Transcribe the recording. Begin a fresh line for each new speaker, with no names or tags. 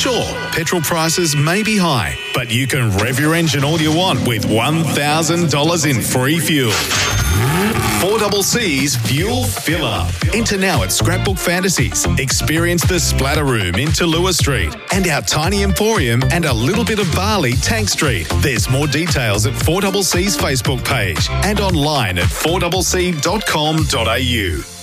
Sure, petrol prices may be high, but you can rev your engine all you want with $1,000 in free fuel. 4CC's Fuel Fill Up. Enter now at Scrapbook Fantasies. Experience the Splatter Room in Tallulah Street and our tiny emporium and a little bit of Bali, Tank Street. There's more details at 4CC's Facebook page and online at 4cc.com.au.